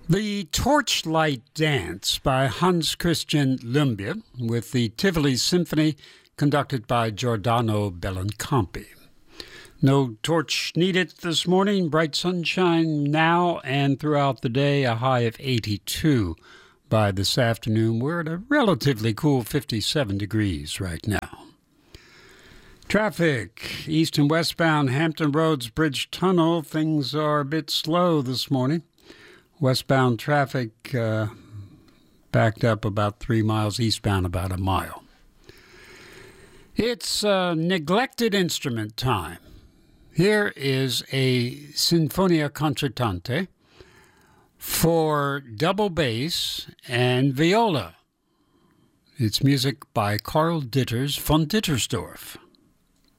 The Torchlight Dance by Hans Christian Lumbia with the Tivoli Symphony conducted by Giordano Bellincampi. No torch needed this morning. Bright sunshine now and throughout the day. A high of 82 by this afternoon. We're at a relatively cool 57 degrees right now. Traffic, east and westbound Hampton Roads Bridge Tunnel. Things are a bit slow this morning. Westbound traffic backed up about 3 miles, eastbound about a mile. It's neglected instrument time. Here is a Sinfonia Concertante for double bass and viola. It's music by Karl Ditters von Dittersdorf.